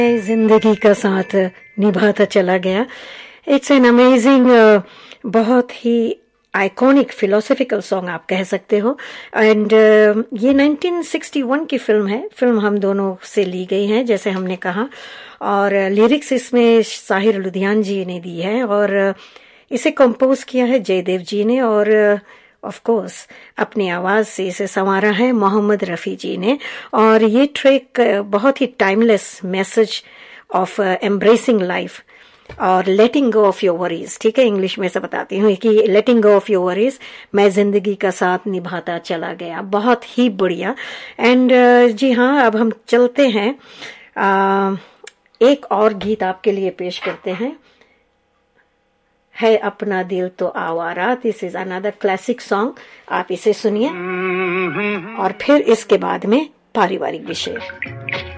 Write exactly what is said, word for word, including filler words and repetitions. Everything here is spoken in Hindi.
जिंदगी का साथ निभाता चला गया। इट्स एन अमेजिंग, बहुत ही आइकॉनिक फिलोसॉफिकल सॉन्ग आप कह सकते हो। एंड uh, ये नाइनटीन सिक्सटी वन की फिल्म है। फिल्म हम दोनों से ली गई है जैसे हमने कहा, और लिरिक्स uh, इसमें साहिर लुधियान जी ने दी है, और uh, इसे कंपोज किया है जयदेव जी ने, और ऑफ uh, कोर्स अपनी आवाज से इसे संवारा है मोहम्मद रफी जी ने। और ये ट्रैक uh, बहुत ही timeless message of embracing life और लेटिंग गो ऑफ योर वरीज। ठीक है, इंग्लिश में से बताती हूँ कि लेटिंग गो ऑफ योर वरीज, मैं जिंदगी का साथ निभाता चला गया। बहुत ही बढ़िया। एंड uh, जी हाँ, अब हम चलते हैं, uh, एक और गीत आपके लिए पेश करते हैं, है अपना दिल तो आवारा। This is another classic song, आप इसे सुनिए और फिर इसके बाद में पारिवारिक विषय।